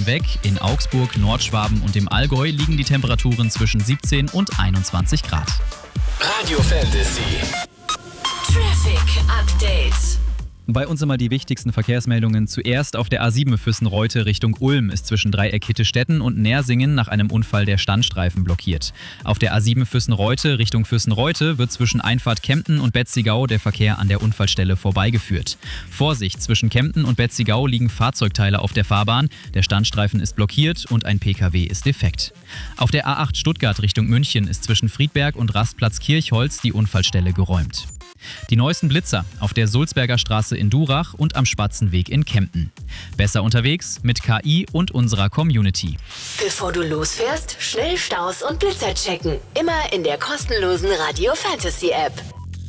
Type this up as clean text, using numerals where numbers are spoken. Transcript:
weg. In Augsburg, Nordschwaben und dem Allgäu liegen die Temperaturen zwischen 17 und 21 Grad. Radio Fantasy. Traffic Update. Bei uns immer die wichtigsten Verkehrsmeldungen. Zuerst auf der A7 Füssen-Reute Richtung Ulm ist zwischen Dreieck Hittestetten und Nersingen nach einem Unfall der Standstreifen blockiert. Auf der A7 Füssen-Reute Richtung Füssen-Reute wird zwischen Einfahrt Kempten und Betzigau der Verkehr an der Unfallstelle vorbeigeführt. Vorsicht, zwischen Kempten und Betzigau liegen Fahrzeugteile auf der Fahrbahn, der Standstreifen ist blockiert und ein PKW ist defekt. Auf der A8 Stuttgart Richtung München ist zwischen Friedberg und Rastplatz Kirchholz die Unfallstelle geräumt. Die neuesten Blitzer auf der Sulzberger Straße in Durach und am Spatzenweg in Kempten. Besser unterwegs mit KI und unserer Community. Bevor du losfährst, schnell Staus und Blitzer checken. Immer in der kostenlosen Radio Fantasy App.